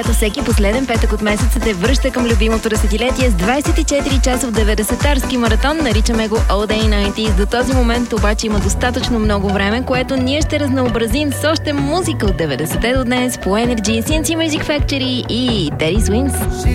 Всеки последен петък от месеца те връща към любимото десетилетие с 24 часов 90-тарски маратон. Наричаме го All Day 90s. До този момент обаче има достатъчно много време, което ние ще разнообразим с още музика от 90-те до днес по Energy, CNC Music Factory и Teddy Swims.